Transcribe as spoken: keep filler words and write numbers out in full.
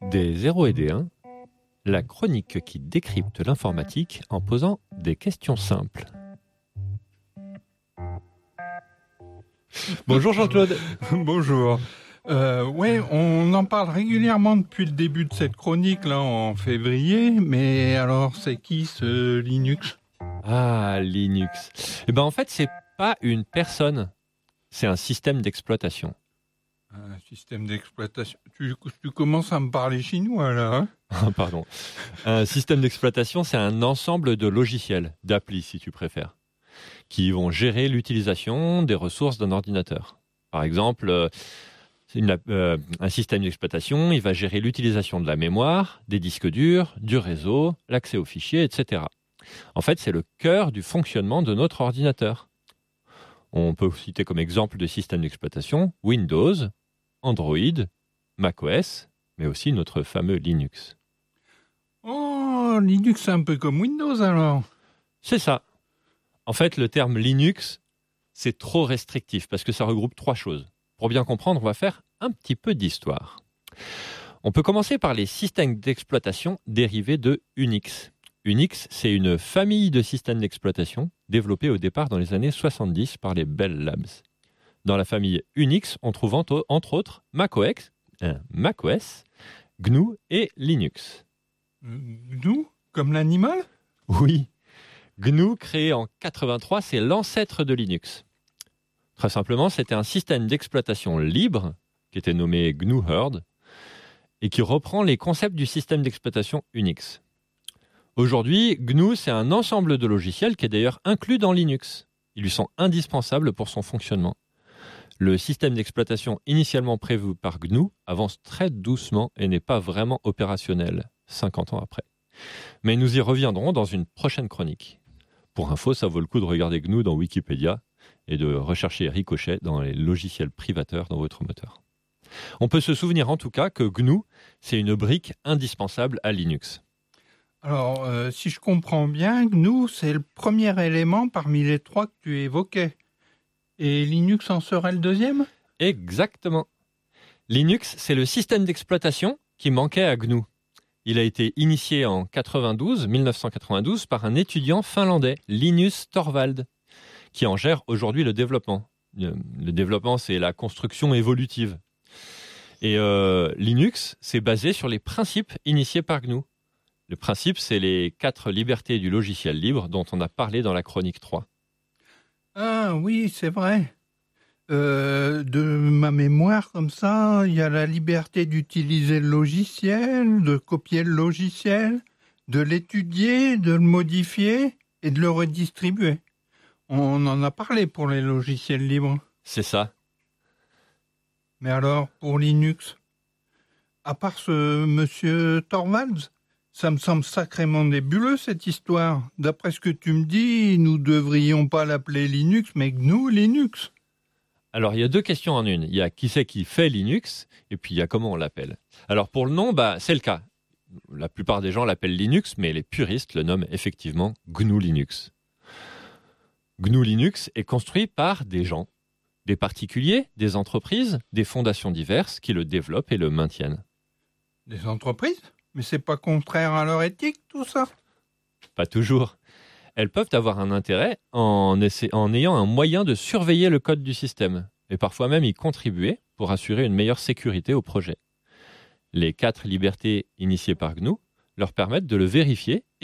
Des zéro et des un, la chronique qui décrypte l'informatique en posant des questions simples. Bonjour Jean-Claude. Bonjour. Euh, ouais, on en parle régulièrement depuis le début de cette chronique là en février, mais alors c'est qui ce Linux ? Ah, Linux. Eh ben en fait, c'est pas une personne, c'est un système d'exploitation. Un système d'exploitation. Tu, tu commences à me parler chinois là, hein ? Pardon. Un système d'exploitation, c'est un ensemble de logiciels, d'applis si tu préfères, qui vont gérer l'utilisation des ressources d'un ordinateur. Par exemple, euh, une, euh, un système d'exploitation, il va gérer l'utilisation de la mémoire, des disques durs, du réseau, l'accès aux fichiers, et cetera. En fait, c'est le cœur du fonctionnement de notre ordinateur. On peut citer comme exemple de système d'exploitation Windows, Android, macOS, mais aussi notre fameux Linux. Oh, Linux c'est un peu comme Windows alors. C'est ça. En fait, le terme Linux, c'est trop restrictif parce que ça regroupe trois choses. Pour bien comprendre, on va faire un petit peu d'histoire. On peut commencer par les systèmes d'exploitation dérivés de Unix. Unix, c'est une famille de systèmes d'exploitation développés au départ dans les années soixante-dix par les Bell Labs. Dans la famille Unix, on trouve entre autres macOS, euh, macOS, G N U et Linux. G N U ? Comme l'animal ? Oui. G N U, créé en quatre-vingt-trois, c'est l'ancêtre de Linux. Très simplement, c'était un système d'exploitation libre, qui était nommé G N U Hurd, et qui reprend les concepts du système d'exploitation Unix. Aujourd'hui, G N U, c'est un ensemble de logiciels qui est d'ailleurs inclus dans Linux. Ils lui sont indispensables pour son fonctionnement. Le système d'exploitation initialement prévu par G N U avance très doucement et n'est pas vraiment opérationnel, cinquante ans après. Mais nous y reviendrons dans une prochaine chronique. Pour info, ça vaut le coup de regarder G N U dans Wikipédia et de rechercher Ricochet dans les logiciels privateurs dans votre moteur. On peut se souvenir en tout cas que G N U, c'est une brique indispensable à Linux. Alors, euh, si je comprends bien, G N U, c'est le premier élément parmi les trois que tu évoquais. Et Linux en serait le deuxième ? Exactement. Linux, c'est le système d'exploitation qui manquait à G N U. Il a été initié en mille neuf cent quatre-vingt-douze par un étudiant finlandais, Linus Torvald, qui en gère aujourd'hui le développement. Le développement, c'est la construction évolutive. Et euh, Linux, c'est basé sur les principes initiés par G N U. Le principe, c'est les quatre libertés du logiciel libre dont on a parlé dans la chronique trois. Ah oui, c'est vrai. Euh, de ma mémoire, comme ça, il y a la liberté d'utiliser le logiciel, de copier le logiciel, de l'étudier, de le modifier et de le redistribuer. On en a parlé pour les logiciels libres. C'est ça. Mais alors, pour Linux, à part ce monsieur Torvalds, ça me semble sacrément nébuleux, cette histoire. D'après ce que tu me dis, nous ne devrions pas l'appeler Linux, mais G N U Linux. Alors, il y a deux questions en une. Il y a qui c'est qui fait Linux, et puis il y a comment on l'appelle. Alors, pour le nom, bah, c'est le cas. La plupart des gens l'appellent Linux, mais les puristes le nomment effectivement G N U Linux. G N U Linux est construit par des gens, des particuliers, des entreprises, des fondations diverses qui le développent et le maintiennent. Des entreprises ? Mais c'est pas contraire à leur éthique, tout ça ? Pas toujours. Elles peuvent avoir un intérêt en, essa- en ayant un moyen de surveiller le code du système, et parfois même y contribuer pour assurer une meilleure sécurité au projet. Les quatre libertés initiées par G N U leur permettent de le vérifier